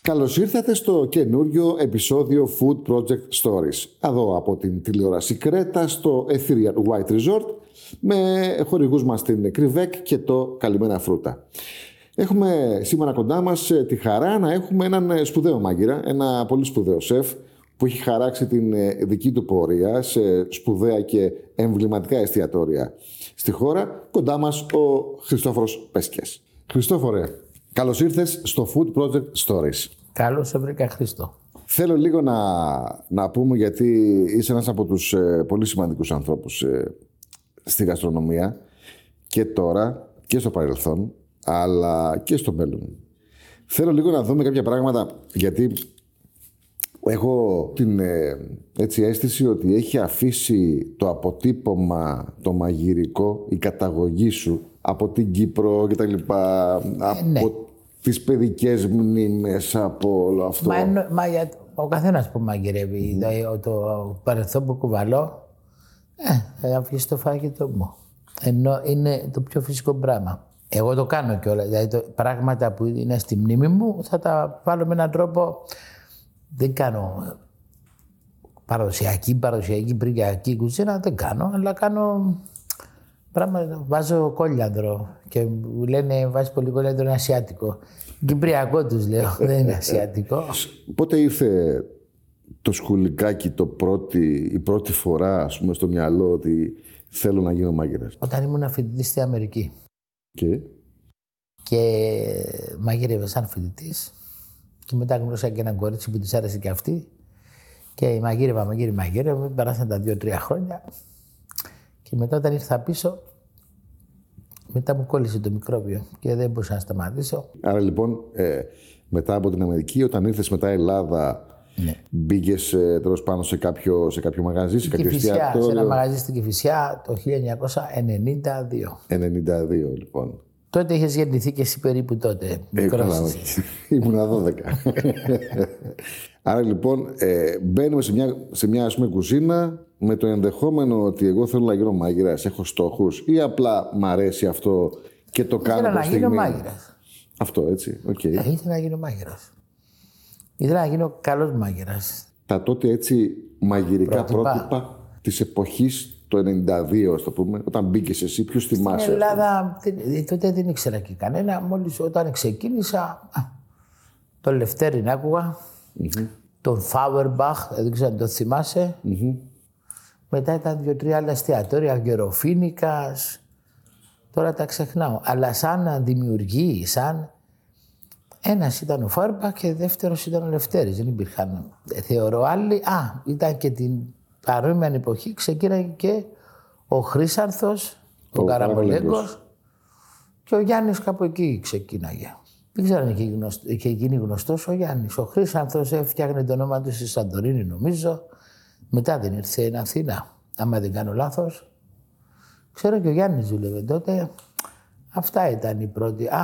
Καλώς ήρθατε στο καινούριο επεισόδιο Food Project Stories. Εδώ από την τηλεόραση Κρέτα στο Ethereal White Resort με χορηγούς μας την Κρυβέκ και το Καλυμμένα Φρούτα. Έχουμε σήμερα κοντά μας τη χαρά να έχουμε έναν σπουδαίο μάγειρα, ένα πολύ σπουδαίο σεφ που έχει χαράξει την δική του πορεία σε σπουδαία και εμβληματικά εστιατόρια στη χώρα. Κοντά μας ο Χριστόφορος Πέσκιας. Χριστόφορε, καλώς ήρθες στο Food Project Stories. Καλώς σε βρήκα, Χρήστο. Θέλω λίγο να πούμε, γιατί είσαι ένας από τους πολύ σημαντικούς ανθρώπους στη γαστρονομία και τώρα και στο παρελθόν, αλλά και στο μέλλον. Θέλω λίγο να δούμε κάποια πράγματα, γιατί έχω την αίσθηση ότι έχει αφήσει το αποτύπωμα, το μαγειρικό, η καταγωγή σου από την Κύπρο και τα λοιπά, από τις παιδικές μνήμες, από όλο αυτό. Ο καθένας που μαγειρεύει, το παρελθόν που κουβαλώ, θα βγει στο φαγητό μου. Ενώ είναι το πιο φυσικό πράγμα. Εγώ το κάνω κιόλα. Δηλαδή, πράγματα που είναι στη μνήμη μου θα τα βάλω με έναν τρόπο. Δεν κάνω παραδοσιακή, πρικιακή κουζίνα, δεν κάνω, αλλά κάνω πράγματα. Βάζω κόλιανδρο και μου λένε βάζει πολύ κόλιανδρο, είναι ασιάτικο. Κυπριακό τους λέω, δεν είναι ασιάτικο. Πότε ήρθε το σκουλικάκι η πρώτη φορά, ας πούμε, στο μυαλό ότι θέλω να γίνω μάγειρας? Όταν ήμουν φοιτητής στη Αμερική. Και μαγείρευα σαν φοιτητής. Και μετά γνώρισα και έναν κορίτσι που της άρεσε και αυτή. Και μαγείρευα, περάσαν τα 2-3 χρόνια. Και μετά όταν ήρθα πίσω, μετά μου κόλλησε το μικρόβιο και δεν μπορούσα να σταματήσω. Άρα λοιπόν, μετά από την Αμερική, όταν ήρθες μετά Ελλάδα, μπήκες τέλος πάνω σε κάποιο μαγαζί, σε κάποιο εστιατόριο? Σε ένα μαγαζί στην Κηφισιά το 1992. 92 λοιπόν. Τότε είχες γεννηθεί και εσύ περίπου τότε. Ήμουνα 12. Άρα λοιπόν μπαίνουμε σε μια ας πούμε κουζίνα με το ενδεχόμενο ότι εγώ θέλω να γίνω μάγειρας, έχω στόχους, ή απλά μ' αρέσει αυτό και το κάνω προς στιγμή? Ήθελα να γίνω μάγειρας. Αυτό έτσι, οκ. Ήθελα να γίνω μάγειρας. Ήθελα να γίνω καλός μάγειρας. Τα τότε έτσι μαγειρικά πρότυπα της εποχής, το 92, ας το πούμε, όταν μπήκες εσύ, ποιους θυμάσαι? Στην Ελλάδα τότε δεν ήξερα και κανένα. Μόλις όταν ξεκίνησα, τον Λευτέρη άκουγα, τον Φάουερμπαχ, δεν ξέρω αν το θυμάσαι. Μετά ήταν 2-3 άλλα εστιατόρια, Γεροφίνικας. Τώρα τα ξεχνάω. Αλλά σαν δημιουργοί, ένας ήταν ο Φάουερμπαχ και δεύτερος ήταν ο Λευτέρης. Δεν υπήρχαν, θεωρώ, άλλοι. Ήταν και την παρόμοια εποχή ξεκίναγε και ο Χρύσανθος, ο Καραμολέγκος και ο Γιάννης κάπου εκεί ξεκίναγε. Δεν ξέρω αν είχε γίνει γνωστός ο Γιάννης. Ο Χρύσανθος έφτιαχνε το όνομα του στη Σαντορίνη, νομίζω. Μετά δεν ήρθε στην Αθήνα, άμα δεν κάνω λάθος. Ξέρω και ο Γιάννης δούλευε τότε. Αυτά ήταν οι πρώτοι.